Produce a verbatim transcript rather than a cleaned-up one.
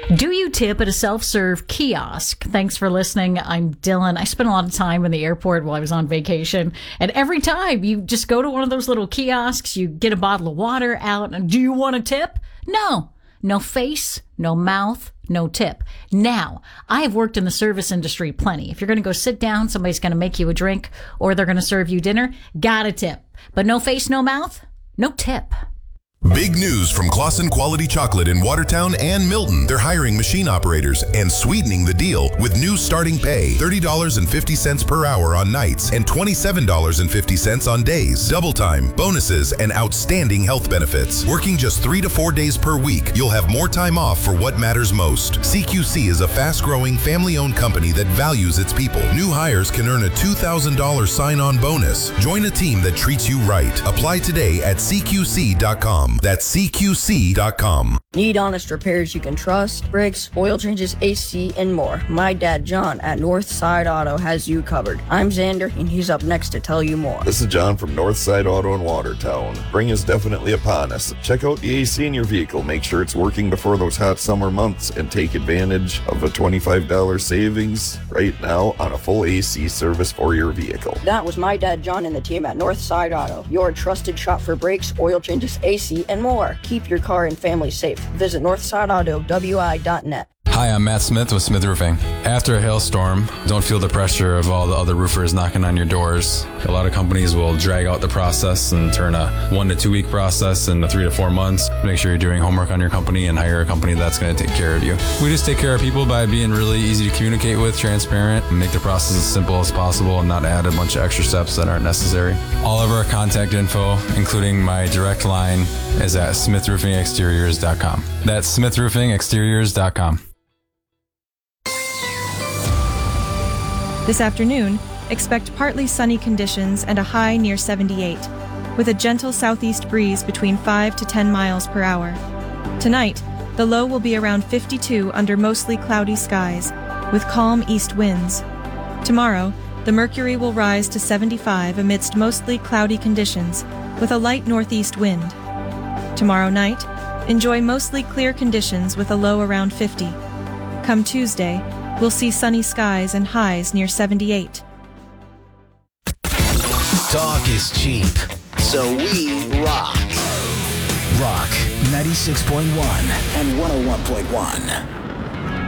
Do you tip at a self-serve kiosk? Thanks for listening. I'm Dylan. I spent a lot of time in the airport while I was on vacation. And every time you just go to one of those little kiosks, you get a bottle of water out, and do you want a tip? No. No face, no mouth, no tip. Now, I have worked in the service industry plenty. If you're going to go sit down, somebody's going to make you a drink, or they're going to serve you dinner, got a tip. But no face, no mouth, no tip. Big news from Claussen Quality Chocolate in Watertown and Milton. They're hiring machine operators and sweetening the deal with new starting pay, thirty dollars and fifty cents per hour on nights and twenty-seven dollars and fifty cents on days. Double time, bonuses, and outstanding health benefits. Working just three to four days per week, you'll have more time off for what matters most. C Q C is a fast-growing, family-owned company that values its people. New hires can earn a two thousand dollars sign-on bonus. Join a team that treats you right. Apply today at C Q C dot com. That's C Q C dot com. Need honest repairs you can trust? Brakes, oil changes, A C, and more. My dad, John, at Northside Auto has you covered. I'm Xander, and he's up next to tell you more. This is John from Northside Auto in Watertown. Spring is definitely upon us. Check out the A C in your vehicle. Make sure it's working before those hot summer months and take advantage of a twenty-five dollars savings right now on a full A C service for your vehicle. That was my dad, John, and the team at Northside Auto, your trusted shop for brakes, oil changes, A C, and more. Keep your car and family safe. Visit northside auto w i dot net. Hi, I'm Matt Smith with Smith Roofing. After a hailstorm, don't feel the pressure of all the other roofers knocking on your doors. A lot of companies will drag out the process and turn a one to two week process into three to four months. Make sure you're doing homework on your company and hire a company that's going to take care of you. We just take care of people by being really easy to communicate with, transparent, and make the process as simple as possible and not add a bunch of extra steps that aren't necessary. All of our contact info, including my direct line, is at smith roofing exteriors dot com. That's smith roofing exteriors dot com. This afternoon, expect partly sunny conditions and a high near seventy-eight, with a gentle southeast breeze between five to ten miles per hour. Tonight, the low will be around fifty-two under mostly cloudy skies, with calm east winds. Tomorrow, the mercury will rise to seventy-five amidst mostly cloudy conditions, with a light northeast wind. Tomorrow night, enjoy mostly clear conditions with a low around fifty. Come Tuesday, we'll see sunny skies and highs near seventy-eight. Talk is cheap, so we rock. Rock ninety-six point one and one oh one point one.